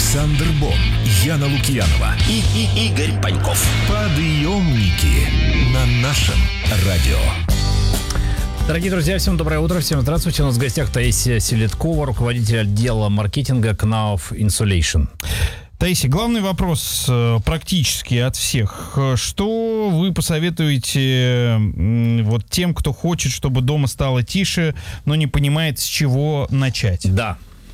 Александр Бон, Яна Лукьянова и Игорь Паньков. Подъемники на нашем радио. Дорогие друзья, всем доброе утро, всем здравствуйте. У нас в гостях Таисия Селедкова, руководитель отдела маркетинга Knauf Insulation. Таисия, главный вопрос практически от всех. Что вы посоветуете вот тем, кто хочет, чтобы дома стало тише, но не понимает, с чего начать? Да.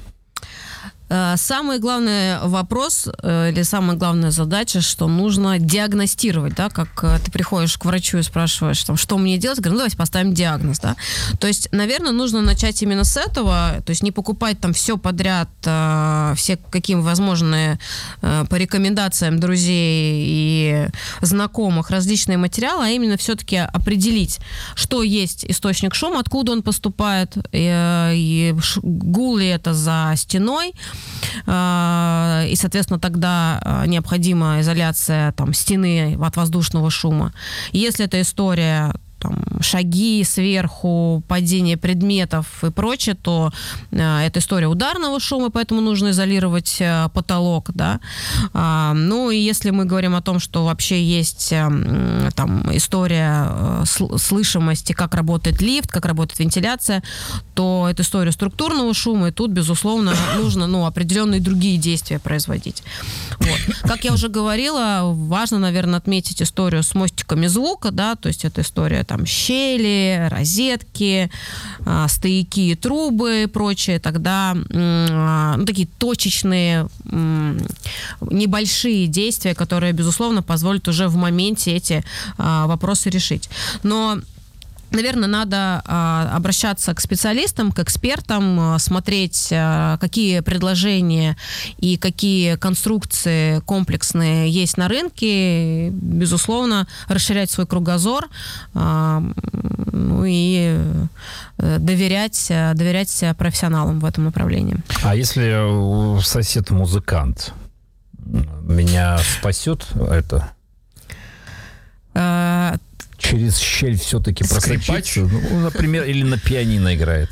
Самый главный вопрос или самая главная задача, что нужно диагностировать, да, как ты приходишь к врачу и спрашиваешь, там, что мне делать, говорю, ну, давайте поставим диагноз, да. То есть, наверное, нужно начать именно с этого, то есть не покупать там все подряд, все какие возможные по рекомендациям друзей и знакомых различные материалы, а именно все-таки определить, что есть источник шума, откуда он поступает, и гул ли это за стеной. И, соответственно, тогда необходима изоляция там, стены от воздушного шума. Если эта история там, шаги сверху, падение предметов и прочее, то это история ударного шума, поэтому нужно изолировать потолок, да. Ну и если мы говорим о том, что вообще есть там история слышимости, как работает лифт, как работает вентиляция, то это история структурного шума, и тут, безусловно, нужно определенные другие действия производить. Вот. Как я уже говорила, важно, наверное, отметить историю с мостиками звука, да, то есть это история там щели, розетки, стояки, трубы и прочее, тогда такие точечные, небольшие действия, которые, безусловно, позволят уже в моменте эти вопросы решить. Но наверное, надо обращаться к специалистам, к экспертам, смотреть, какие предложения и какие конструкции комплексные есть на рынке, безусловно, расширять свой кругозор, и доверять профессионалам в этом направлении. А если сосед музыкант, меня спасет это? Через щель все-таки просочиться? Ну, например, или на пианино играет.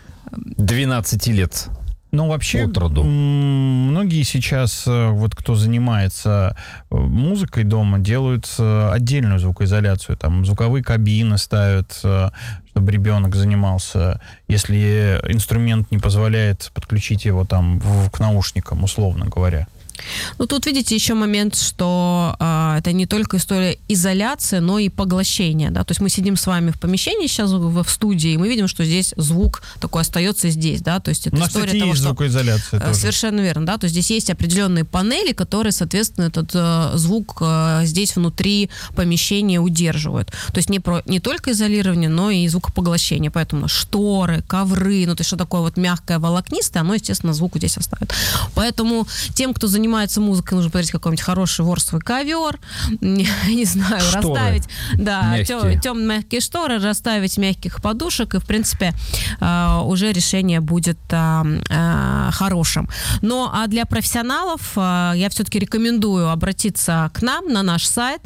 12 лет. Ну, вообще, многие сейчас, вот кто занимается музыкой дома, делают отдельную звукоизоляцию. Там звуковые кабины ставят, чтобы ребенок занимался. Если инструмент не позволяет подключить его там к наушникам, условно говоря. Ну, тут, видите, еще момент, что это не только история изоляции, но и поглощения, да, то есть мы сидим с вами в помещении сейчас в студии, и мы видим, что здесь звук такой остается здесь, да, то есть это история кстати, того, есть что... звукоизоляция тоже. Совершенно верно, да, то есть здесь есть определенные панели, которые, соответственно, этот звук здесь внутри помещения удерживают, то есть не только изолирование, но и звукопоглощение, поэтому шторы, ковры, ну, то есть что такое вот мягкое волокнистое, оно, естественно, звук здесь оставит. Поэтому тем, кто занимается музыкой, нужно подарить какой-нибудь хороший ворсовый ковер, не знаю, шторы. Расставить темные мягкие шторы, расставить мягких подушек, и, в принципе, уже решение будет хорошим. Ну, а для профессионалов я все-таки рекомендую обратиться к нам на наш сайт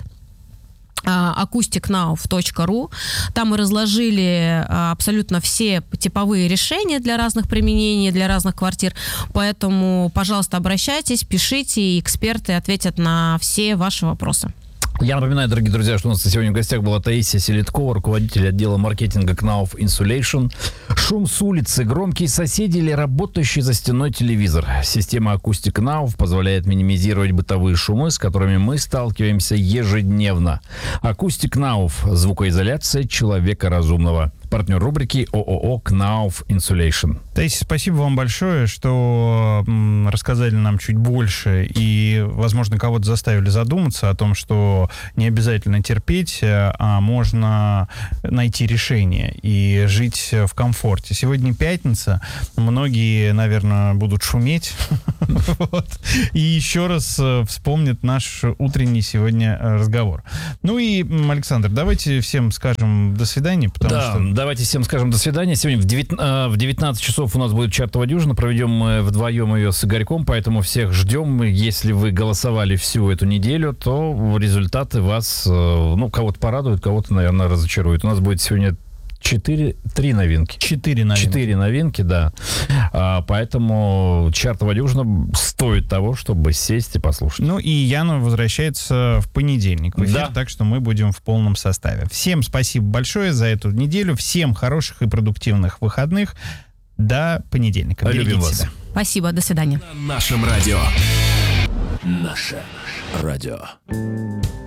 acousticnauf.ru. Там мы разложили абсолютно все типовые решения для разных применений, для разных квартир. Поэтому, пожалуйста, обращайтесь, пишите, и эксперты ответят на все ваши вопросы. Я напоминаю, дорогие друзья, что у нас сегодня в гостях была Таисия Селедкова, руководитель отдела маркетинга Knauf Insulation. Шум с улицы, громкие соседи или работающий за стеной телевизор. Система Acoustic Knauf позволяет минимизировать бытовые шумы, с которыми мы сталкиваемся ежедневно. Acoustic Knauf – звукоизоляция человека разумного. Партнер рубрики ООО Knauf Insulation. Таисия, спасибо вам большое, что рассказали нам чуть больше и, возможно, кого-то заставили задуматься о том, что не обязательно терпеть, а можно найти решение и жить в комфорте. Сегодня пятница, многие, наверное, будут шуметь и еще раз вспомнят наш утренний сегодня разговор. Ну и, Александр, давайте всем скажем до свидания, потому что... Давайте всем скажем до свидания. Сегодня в 19 часов у нас будет чартовая дюжина. Проведем мы вдвоем ее с Игорьком, поэтому всех ждем. Если вы голосовали всю эту неделю, то результаты вас, кого-то порадуют, кого-то, наверное, разочаруют. У нас будет сегодня 3 новинки. 4 новинки. 4 новинки, да. Поэтому «Чартовая дюжина» стоит того, чтобы сесть и послушать. Ну и Яна возвращается в понедельник в эфир, Да. так что мы будем в полном составе. Всем спасибо большое за эту неделю. Всем хороших и продуктивных выходных. До понедельника. Любим Берегите вас. себя. Спасибо, до свидания. На нашем радио. Наше радио.